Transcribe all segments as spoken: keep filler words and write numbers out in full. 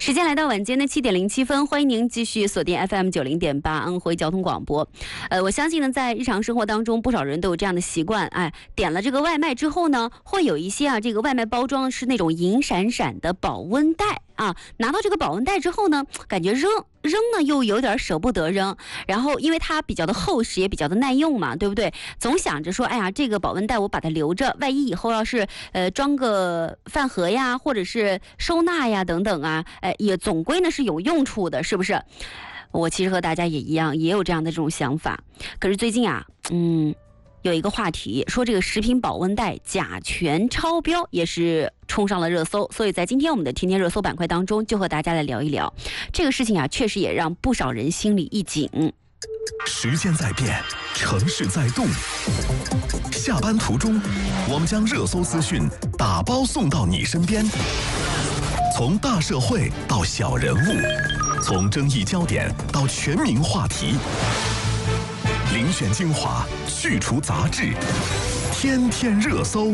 时间来到晚间的七点零七分，欢迎您继续锁定 F M 九零点八安徽交通广播。呃，我相信呢，在日常生活当中，不少人都有这样的习惯，哎，点了这个外卖之后呢，会有一些啊，这个外卖包装是那种银闪闪的保温袋啊，拿到这个保温袋之后呢，感觉扔扔呢又有点舍不得扔，然后因为它比较的厚实，也比较的耐用嘛，对不对？总想着说，哎呀，这个保温袋我把它留着，万一以后要是呃装个饭盒呀，或者是收纳呀等等啊，哎，也总归呢是有用处的，是不是？我其实和大家也一样，也有这样的这种想法。可是最近啊，嗯，有一个话题说这个食品保温袋甲醛超标，也是冲上了热搜，所以在今天我们的天天热搜板块当中，就和大家来聊一聊这个事情啊，确实也让不少人心里一紧。 时间在变，城市在动，下班途中，我们将热搜资讯打包送到你身边，从大社会到小人物，从争议焦点到全民话题，遴选精华，去除杂质，天天热搜。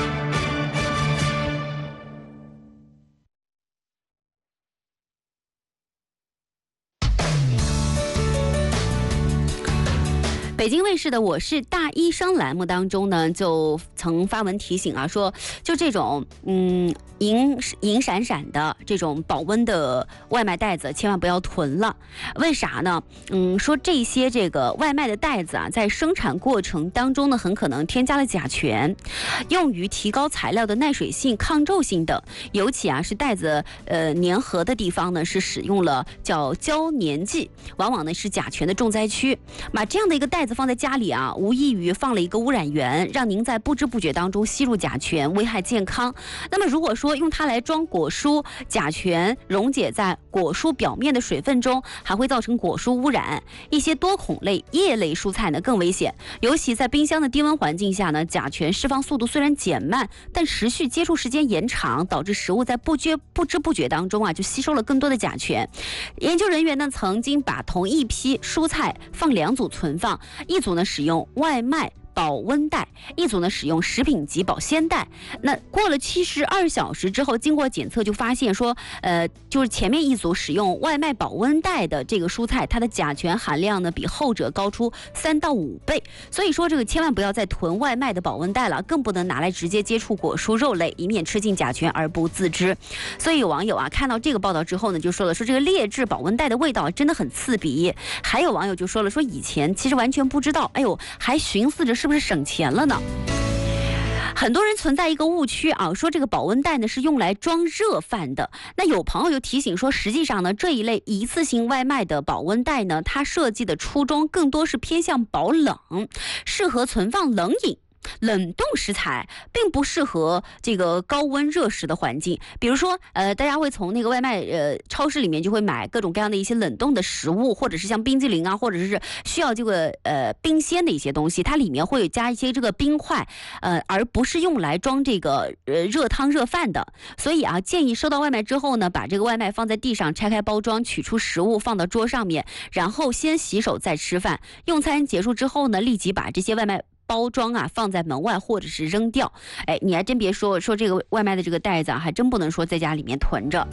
北京卫视的《我是大医生》栏目当中呢，就曾发文提醒啊，说就这种嗯银银闪闪的这种保温的外卖袋子，千万不要囤了。为啥呢？嗯，说这些这个外卖的袋子啊，在生产过程当中呢，很可能添加了甲醛，用于提高材料的耐水性、抗皱性等。尤其啊，是袋子呃粘合的地方呢，是使用了叫胶粘剂，往往呢是甲醛的重灾区。把这样的一个袋子放在家里啊，无异于放了一个污染源，让您在不知不觉当中吸入甲醛，危害健康。那么如果说用它来装果蔬，甲醛溶解在果蔬表面的水分中，还会造成果蔬污染。一些多孔类、叶类蔬菜呢更危险，尤其在冰箱的低温环境下呢，甲醛释放速度虽然减慢，但持续接触时间延长，导致食物在不觉不知不觉当中啊，就吸收了更多的甲醛。研究人员呢曾经把同一批蔬菜放两组存放，一组呢使用外卖保温袋，一组呢使用食品级保鲜袋。那过了七十二小时之后，经过检测就发现说，呃，就是前面一组使用外卖保温袋的这个蔬菜，它的甲醛含量呢比后者高出三到五倍。所以说这个千万不要再囤外卖的保温袋了，更不能拿来直接接触果蔬肉类，以免吃进甲醛而不自知。所以有网友啊看到这个报道之后呢，就说了说这个劣质保温袋的味道真的很刺鼻。还有网友就说了说以前其实完全不知道，哎呦，还寻思着是不是省钱了呢？很多人存在一个误区啊，说这个保温袋呢是用来装热饭的。那有朋友就提醒说，实际上呢这一类一次性外卖的保温袋呢，它设计的初衷更多是偏向保冷，适合存放冷饮。冷冻食材并不适合这个高温热食的环境，比如说，呃，大家会从那个外卖呃超市里面就会买各种各样的一些冷冻的食物，或者是像冰激凌啊，或者是需要这个呃冰鲜的一些东西，它里面会有加一些这个冰块，呃，而不是用来装这个呃热汤热饭的。所以啊，建议收到外卖之后呢，把这个外卖放在地上，拆开包装，取出食物放到桌上面，然后先洗手再吃饭。用餐结束之后呢，立即把这些外卖包装啊放在门外或者是扔掉。哎，你还真别说，说这个外卖的这个袋子啊，还真不能说在家里面囤着。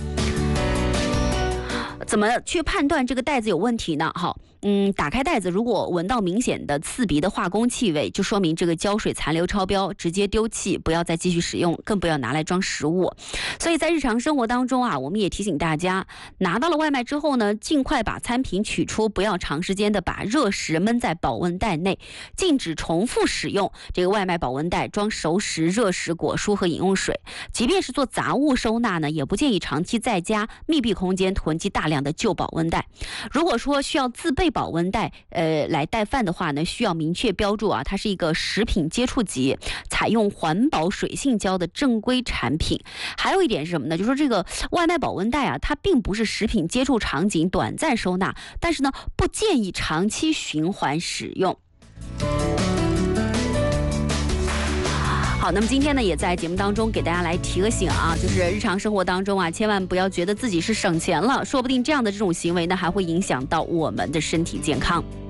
怎么去判断这个袋子有问题呢？好，嗯，打开袋子，如果闻到明显的刺鼻的化工气味，就说明这个胶水残留超标，直接丢弃，不要再继续使用，更不要拿来装食物。所以在日常生活当中啊，我们也提醒大家，拿到了外卖之后呢，尽快把餐品取出，不要长时间的把热食闷在保温袋内，禁止重复使用这个外卖保温袋装熟食、热食、果蔬和饮用水。即便是做杂物收纳呢，也不建议长期在家密闭空间囤积大量的旧保温袋。如果说需要自备保温袋呃来带饭的话呢，需要明确标注啊，它是一个食品接触级，采用环保水性胶的正规产品。还有一点是什么呢？就是说这个外卖保温袋啊，它并不是食品接触场景短暂收纳，但是呢，不建议长期循环使用。好，那么今天呢，也在节目当中给大家来提个醒啊，就是日常生活当中啊，千万不要觉得自己是省钱了，说不定这样的这种行为呢，还会影响到我们的身体健康。